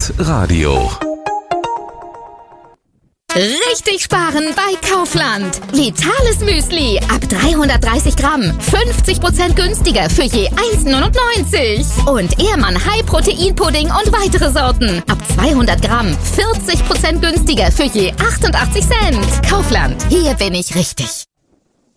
Radio. Richtig sparen bei Kaufland. Vitales Müsli ab 330 Gramm. 50% günstiger für je 1,99. Und Ehrmann High Protein Pudding und weitere Sorten. Ab 200 Gramm. 40% günstiger für je 88 Cent. Kaufland. Hier bin ich richtig.